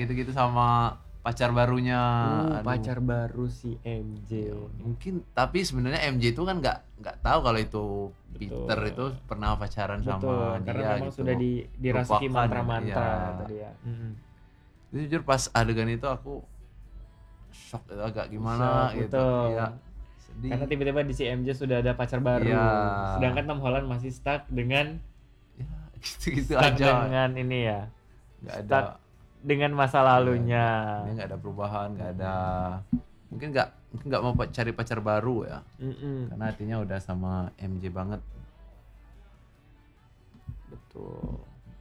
gitu-gitu sama pacar barunya. Aduh. Pacar baru si MJ. Mungkin tapi sebenarnya MJ itu kan nggak tahu kalau itu Peter itu pernah pacaran sama dia karena memang gitu. sudah dirasuki Lupakan, mantra-mantra iya. tadi ya. Itu jujur pas adegan itu aku shock, agak gimana Shock, gitu. betul. Iya. Sedih. Karena tiba-tiba di si MJ sudah ada pacar baru. Iya. Sedangkan Tom Holland masih stuck dengan Ya, gitu-gitu stuck aja. dengan ini ya. Nggak ada. Stuck dengan masa lalunya. Dia nggak ada perubahan, nggak ada. Mungkin nggak mau cari pacar baru ya. Karena hatinya udah sama MJ banget. Betul.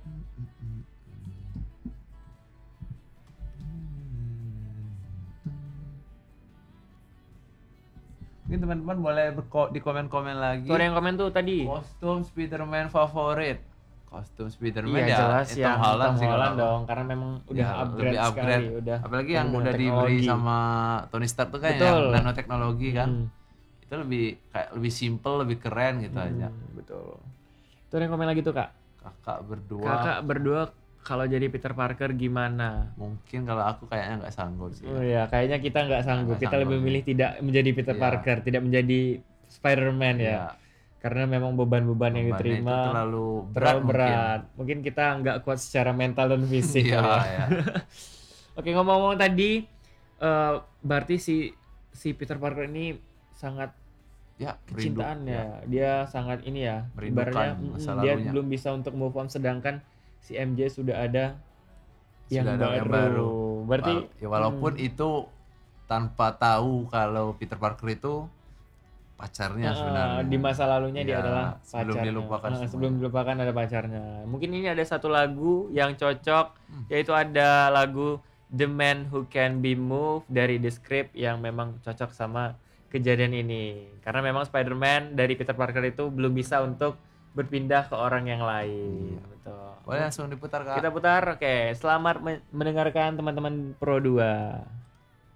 Mungkin teman-teman boleh di komen-komen lagi. Tuh ada yang komen tuh tadi. Kostum Spider-Man favorit. Kostum Spider-Man Iya ya jelas ya Tom Holland sih kalau dong, karena memang udah ya, upgrade lebih sekali, udah. Apalagi yang dengan udah diberi teknologi. sama Tony Stark tuh kan Betul. yang nanoteknologi kan. Itu lebih simple, lebih keren gitu aja. Betul. Tuh ada yang komen lagi tuh Kak. Kakak berdua kalau jadi Peter Parker gimana? mungkin kalau aku kayaknya nggak sanggup sih. Oh iya, kayaknya kita nggak sanggup. Nggak Kita sanggup lebih sih. milih tidak menjadi Peter Iya. Parker, tidak menjadi Spider-Man ya. Iya. Karena memang beban-beban yang Bebannya diterima itu terlalu terlalu berat berat. Mungkin kita nggak kuat secara mental dan fisik. Iya, ya. ya. Oke, ngomong-ngomong tadi, berarti si Peter Parker ini sangat Ya, kecintaannya, dia sangat ini ya, Merindukan ibaratnya masa dia lalunya. belum bisa untuk move on, sedangkan si MJ sudah ada yang Sudah ada yang baru. Berarti walaupun itu tanpa tahu kalau Peter Parker itu pacarnya sebenarnya. di masa lalunya dia Iya, adalah sebelum pacarnya. dilupakan Sebelum semuanya. dilupakan ada pacarnya. Mungkin ini ada satu lagu yang cocok, yaitu ada lagu The Man Who Can Be Moved dari The Script yang memang cocok sama kejadian ini. Karena memang Spider-Man dari Peter Parker itu belum bisa untuk berpindah ke orang yang lain. Betul. Boleh langsung diputar, Kak. Kita putar, oke. Selamat mendengarkan teman-teman Pro 2.